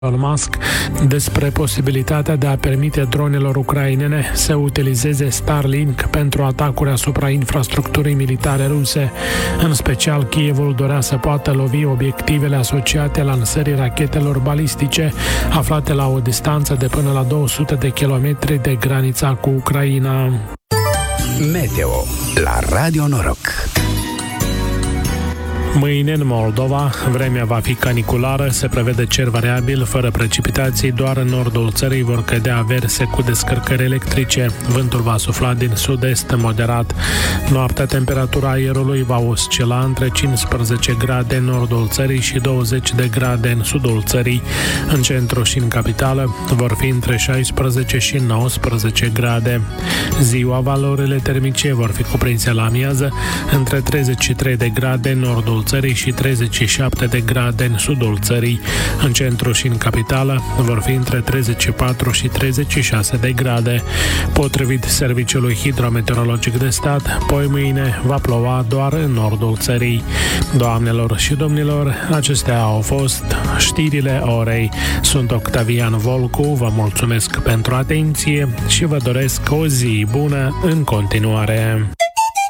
Elon Musk despre posibilitatea de a permite dronelor ucrainene să utilizeze Starlink pentru atacuri asupra infrastructurii militare ruse. În special, Kievul dorea să poată lovi obiectivele asociate lansării rachetelor balistice aflate la o distanță de până la 200 de kilometri de granița cu Ucraina. Meteo la Radio Noroc. Mâine, în Moldova, vremea va fi caniculară, se prevede cer variabil, fără precipitații, doar în nordul țării vor cădea averse cu descărcări electrice. Vântul va sufla din sud-est moderat. Noaptea, temperatura aerului va oscila între 15 grade în nordul țării și 20 de grade în sudul țării. În centru și în capitală vor fi între 16 și 19 grade. Ziua, valorile termice vor fi cuprinse la amiază între 33 de grade în nordul țării și 37 de grade în sudul țării. În centru și în capitală vor fi între 34 și 36 de grade. Potrivit Serviciului Hidrometeorologic de Stat, poi mâine va ploua doar în nordul țării. Doamnelor și domnilor, acestea au fost știrile orei. Sunt Octavian Volcu, vă mulțumesc pentru atenție și vă doresc o zi bună în continuare.